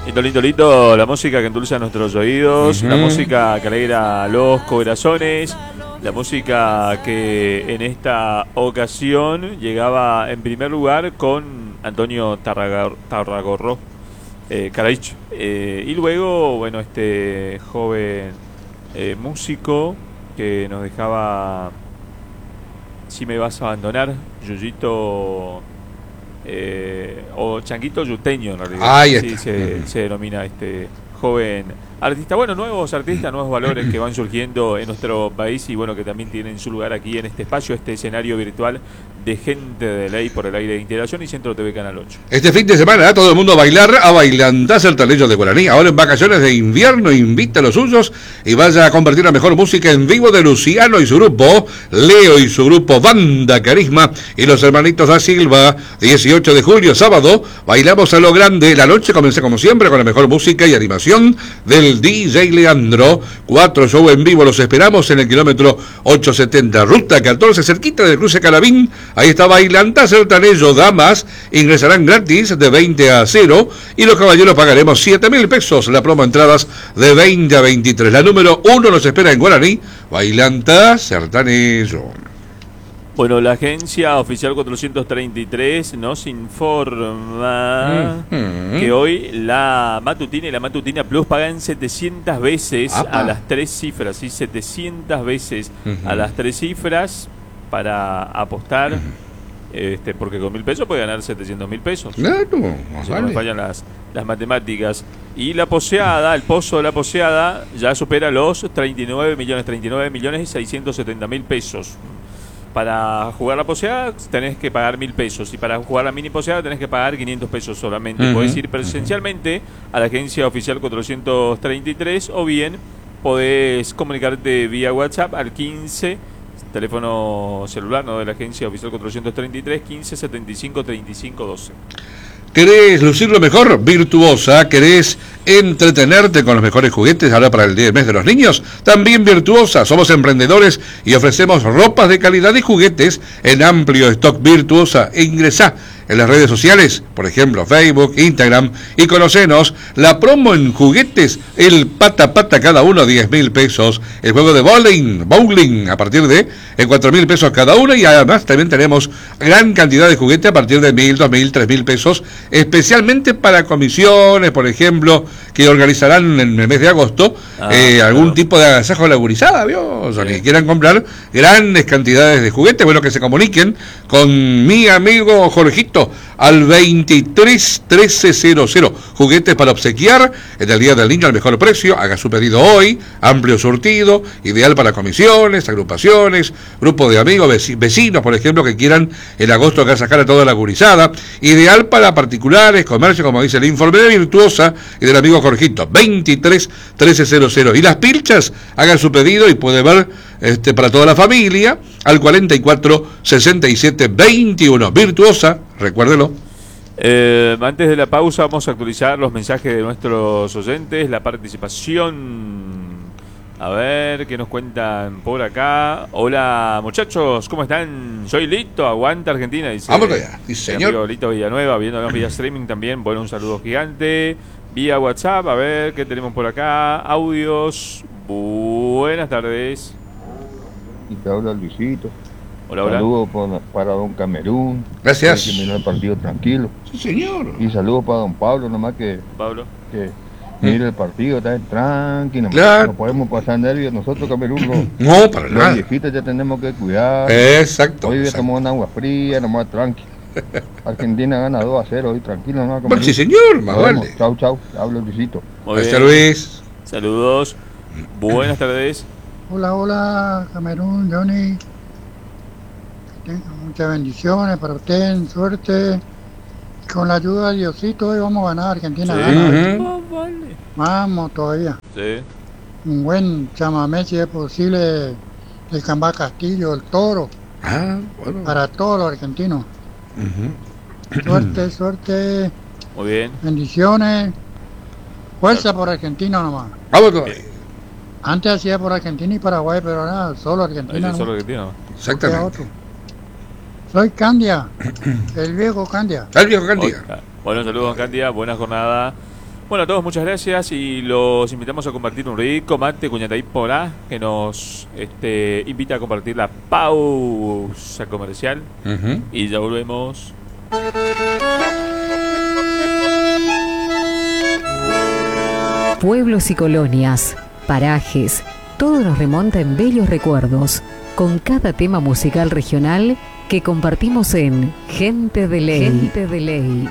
Lindo, lindo, lindo, la música que endulza nuestros oídos, la música que alegra los corazones, la música que en esta ocasión llegaba en primer lugar con Antonio Tarragorro, Caraich, y luego, bueno, este joven músico que nos dejaba Si me vas a abandonar, Yuyito... o Changuito Yuteño en realidad. Sí, se denomina este joven artista. Bueno, nuevos artistas, nuevos valores que van surgiendo en nuestro país y bueno, que también tienen su lugar aquí en este espacio, este escenario virtual de Gente de Ley por el aire de Integración y Centro TV Canal 8. Este fin de semana todo el mundo a bailar, a Bailantás el Talento de Guaraní. Ahora en vacaciones de invierno, invita a los suyos y vaya a compartir la mejor música en vivo de Luciano y su grupo, Leo y su grupo Banda Carisma y los hermanitos da Silva. 18 de julio, sábado, bailamos a lo grande. La noche comienza como siempre con la mejor música y animación del DJ Leandro. 4 shows en vivo, los esperamos en el kilómetro 870, ruta 14, cerquita del cruce Calabín. Ahí está Bailantás Sertanejo. Damas ingresarán gratis de 20 a 0 y los caballeros pagaremos 7.000 pesos. La promo entradas de 20 a 23. La número 1 nos espera en Guaraní, Bailantás Sertanejo. Bueno, la agencia oficial 433 nos informa que hoy la matutina y la matutina plus pagan 700 veces a las 3 cifras, ¿sí? 700 veces a las 3 cifras para apostar, porque con 1.000 pesos puede ganar 700.000 pesos. Claro, si no me fallan las matemáticas. Y la poseada, el pozo de la poseada ya supera los 39 millones y 670.000 pesos. Para jugar la poseada tenés que pagar 1.000 pesos y para jugar la mini poseada tenés que pagar 500 pesos solamente. Podés ir presencialmente a la agencia oficial 433 o bien podés comunicarte vía WhatsApp al 15, teléfono celular, ¿no?, de la agencia oficial 433, 15 75 35 12. ¿Querés lucirlo mejor? Virtuosa. ¿Querés entretenerte con los mejores juguetes ahora para el día del mes de los niños? También Virtuosa. Somos emprendedores y ofrecemos ropas de calidad y juguetes en amplio stock. Virtuosa. Ingresá en las redes sociales, por ejemplo Facebook, Instagram, y conocenos la promo en juguetes, el pata cada uno 10.000 pesos, el juego de bowling a partir de 4.000 pesos cada uno, y además también tenemos gran cantidad de juguetes a partir de 1.000, 2.000, 3.000 pesos, especialmente para comisiones, por ejemplo, que organizarán en el mes de agosto algún tipo de agasajo de la gurizada, ¿vio? O sea, que quieran comprar grandes cantidades de juguetes, bueno, que se comuniquen con mi amigo Jorgito al 23 1300. Juguetes para obsequiar en el Día del Niño al mejor precio. Haga su pedido hoy, amplio surtido, ideal para comisiones, agrupaciones, grupos de amigos, vecinos, por ejemplo, que quieran en agosto sacar a toda la gurizada. Ideal para particulares, comercio, como dice el informe de Virtuosa y del amigo Jorgito, 23 1300. Y las pilchas, hagan su pedido y puede ver para toda la familia al 44 67 21. Virtuosa, recuérdelo. Antes de la pausa vamos a actualizar los mensajes de nuestros oyentes, la participación. A ver, ¿qué nos cuentan por acá? Hola muchachos, ¿cómo están? Soy Lito, aguanta Argentina, dice. Vamos allá, sí señor. Amigo Lito Villanueva, viéndonos vía streaming también. Bueno, un saludo gigante. Vía WhatsApp, a ver, ¿qué tenemos por acá? Audios. Buenas tardes. Y te habla Luisito. Hola, hola. Saludos para don Camerún. Gracias. Que terminó el partido tranquilo. Sí, señor. Y saludos para don Pablo, nomás que mire el partido, está tranquilo. Claro. No podemos pasar nervios nosotros, Camerún. No, para nada. Los viejitos ya tenemos que cuidar. Exacto. Hoy ya tomamos agua fría, nomás tranquilo. Argentina gana 2-0 hoy, tranquilo, ¿no? Bueno, sí, señor, más vale. Chau. Hablo Luisito. Hasta Luis. Saludos. Buenas tardes. Hola, Camerún, Johnny. Muchas bendiciones para usted, suerte. Con la ayuda de Diosito hoy vamos a ganar, Argentina gana. Vamos todavía. Sí. Un buen chamamé, si es posible, el Cambá Castillo, el Toro. Bueno. Para todos los argentinos. Suerte. Muy bien. Bendiciones. Fuerza por Argentina nomás. Vamos todavía. Antes hacía por Argentina y Paraguay, pero nada, solo Argentina. Solo Argentina. Exactamente. Soy Candia, el viejo Candia. El viejo Candia. Bueno, saludos Candia, buena jornada. Bueno, a todos muchas gracias y los invitamos a compartir un rico mate cuñataí porá que nos invita a compartir la pausa comercial y ya volvemos. Pueblos y colonias, parajes, todo nos remonta en bellos recuerdos, con cada tema musical regional que compartimos en Gente de Ley. Gente de Ley.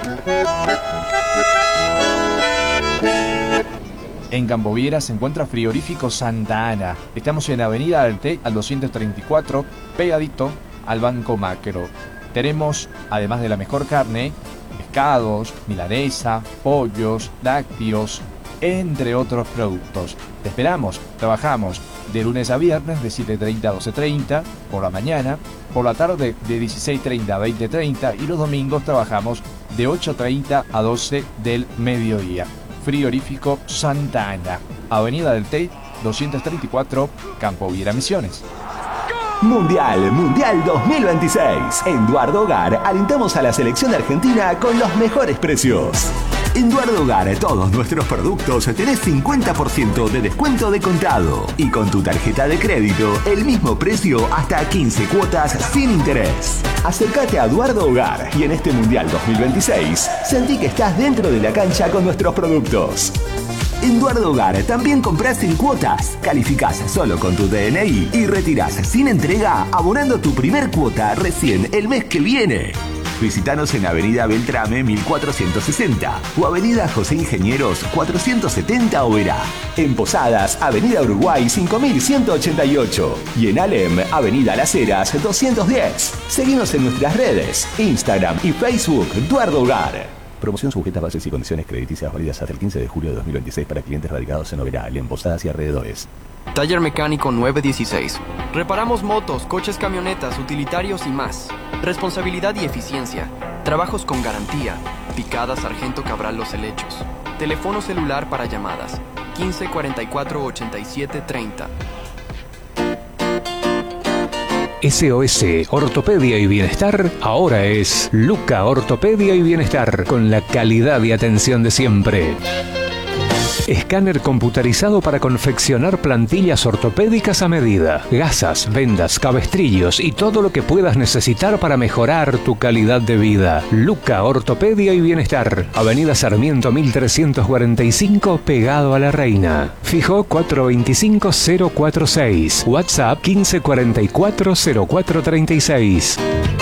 En Campoviera se encuentra Frigorífico Santa Ana. Estamos en Avenida del Té al 234, pegadito al Banco Macro. Tenemos, además de la mejor carne, pescados, milanesa, pollos, lácteos, entre otros productos. Te esperamos. Trabajamos de lunes a viernes de 7:30 a 12:30 por la mañana, por la tarde de 16:30 a 20:30 y los domingos trabajamos de 8:30 a 12 del mediodía. Frigorífico Santa Ana, Avenida del Té 234, Campoviera, Misiones. Mundial 2026. En Duardo Hogar alentamos a la selección argentina con los mejores precios. En Duardo Hogar, todos nuestros productos tenés 50% de descuento de contado. Y con tu tarjeta de crédito, el mismo precio hasta 15 cuotas sin interés. Acércate a Duardo Hogar y en este Mundial 2026, sentí que estás dentro de la cancha con nuestros productos. En Duardo Hogar también compras sin cuotas, calificás solo con tu DNI y retirás sin entrega abonando tu primer cuota recién el mes que viene. Visítanos en Avenida Beltrame 1460 o Avenida José Ingenieros 470 Oberá. En Posadas, Avenida Uruguay 5188 y en Alem, Avenida Las Heras 210. Seguinos en nuestras redes, Instagram y Facebook, Duardo Hogar. Promoción sujeta a bases y condiciones crediticias válidas hasta el 15 de julio de 2026 para clientes radicados en Oberá, en Posadas y alrededores. Taller Mecánico 916. Reparamos motos, coches, camionetas, utilitarios y más. Responsabilidad y eficiencia. Trabajos con garantía. Picada Sargento Cabral Los Helechos. Teléfono celular para llamadas. 15 44 87 30. SOS Ortopedia y Bienestar ahora es Luca Ortopedia y Bienestar, con la calidad y atención de siempre. Escáner computarizado para confeccionar plantillas ortopédicas a medida, gasas, vendas, cabestrillos y todo lo que puedas necesitar para mejorar tu calidad de vida. Luca Ortopedia y Bienestar, Avenida Sarmiento 1345, pegado a La Reina. Fijo 425-046, WhatsApp 1544-0436.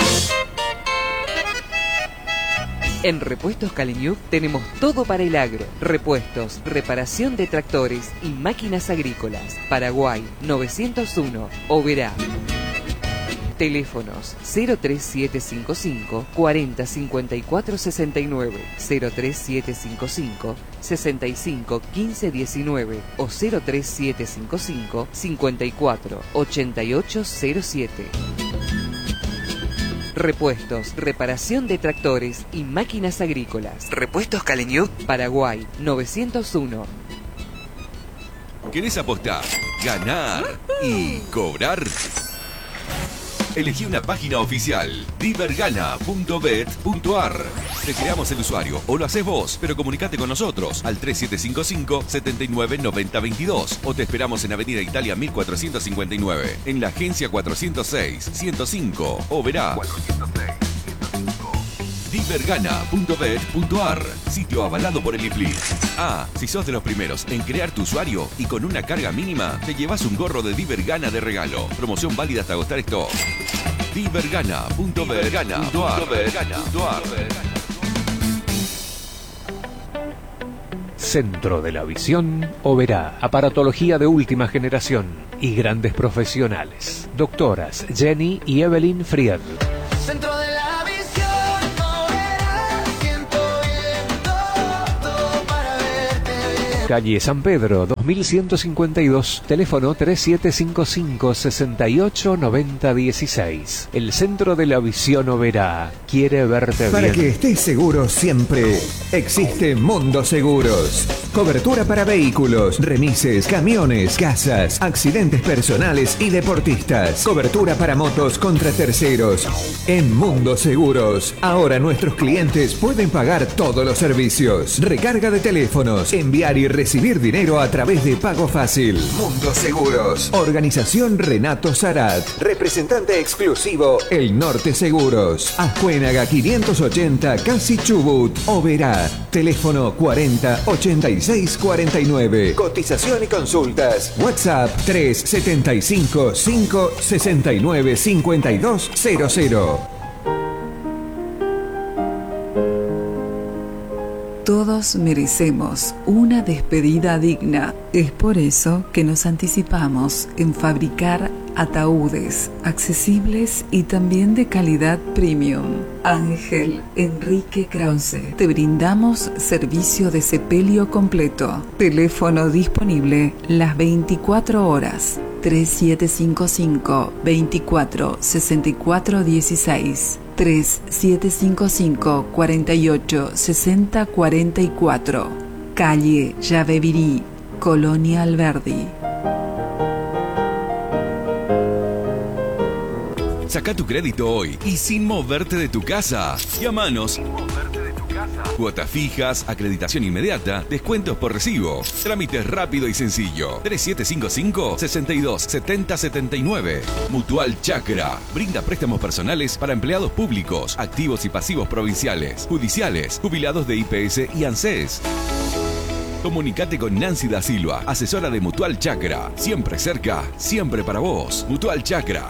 En Repuestos Caleñuc tenemos todo para el agro. Repuestos, reparación de tractores y máquinas agrícolas. Paraguay 901, Oberá. Teléfonos 03755 40 54 69, 03755 65 15 19 o 03755 54 88 07. Repuestos, reparación de tractores y máquinas agrícolas. Repuestos Caleñuc, Paraguay 901. ¿Querés apostar, ganar y cobrar? Elegí una página oficial, divergana.bet.ar. Te creamos el usuario o lo haces vos, pero comunicate con nosotros al 3755-799022 o te esperamos en Avenida Italia 1459, en la agencia 406-105, Oberá. Divergana.bet.ar, sitio avalado por el IFLI. Si sos de los primeros en crear tu usuario y con una carga mínima, te llevas un gorro de Divergana de regalo. Promoción válida hasta agotar stock. Divergana.bet.ar. Centro de la Visión, Oberá. Aparatología de última generación y grandes profesionales. Doctoras Jenny y Evelyn Fried. Centro de la Visión, Oberá, siento bien todo para verte bien. Calle San Pedro, 2152, teléfono 3755-689016. El Centro de la Visión Oberá quiere verte Para bien. que estés seguro siempre, existe Mundo Seguros. Cobertura para vehículos, remises, camiones, casas, accidentes personales y deportistas. Cobertura para motos contra terceros. En Mundo Seguros, ahora nuestros clientes pueden pagar todos los servicios. Recarga de teléfonos, enviar y recibir dinero a través de Pago Fácil. Mundo Seguros. Organización Renato Sarat. Representante exclusivo El Norte Seguros. Azcuénaga 580, Casi Chubut. Oberá. Teléfono 40 86 49. Cotización y consultas. WhatsApp 375 569 5200. Todos merecemos una despedida digna. Es por eso que nos anticipamos en fabricar ataúdes accesibles y también de calidad premium. Ángel Enrique Krause. Te brindamos servicio de sepelio completo. Teléfono disponible las 24 horas. 3755 24 64 16. 3755 48 60 44. Calle Yabevirí, Colonia Alberdi. Saca tu crédito hoy y sin moverte de tu casa. Llámanos. Cuotas fijas, acreditación inmediata, descuentos por recibo. Trámite rápido y sencillo. 3755-627079. Mutual Chacra. Brinda préstamos personales para empleados públicos, activos y pasivos provinciales, judiciales, jubilados de IPS y ANSES. Comunicate con Nancy da Silva, asesora de Mutual Chacra. Siempre cerca, siempre para vos. Mutual Chacra.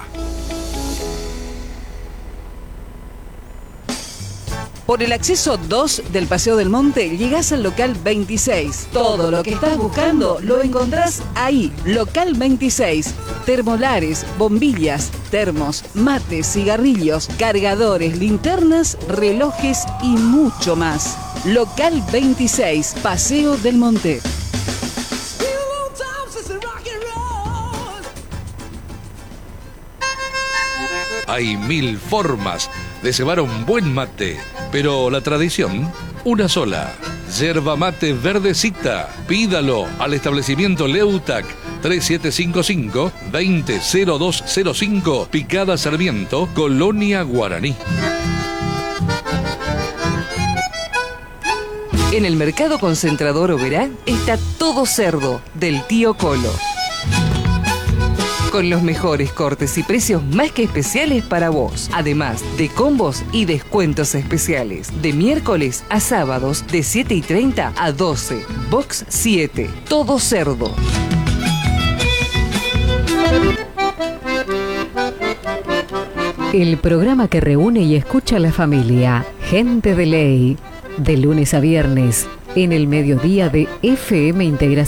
Por el acceso 2 del Paseo del Monte llegás al local 26. Todo lo que estás buscando lo encontrás ahí. Local 26. Termolares, bombillas, termos, mates, cigarrillos, cargadores, linternas, relojes y mucho más. Local 26, Paseo del Monte. Hay 1000 formas de cebar un buen mate, pero la tradición, una sola. Yerba mate verdecita. Pídalo al establecimiento Leutac 3755-200205, Picada Sarmiento, Colonia Guaraní. En el Mercado Concentrador Oberá está todo cerdo del tío Colo. Con los mejores cortes y precios más que especiales para vos. Además de combos y descuentos especiales. De miércoles a sábados de 7:30 a 12. Box 7. Todo cerdo. El programa que reúne y escucha a la familia. Gente de Ley. De lunes a viernes. En el mediodía de FM Integración.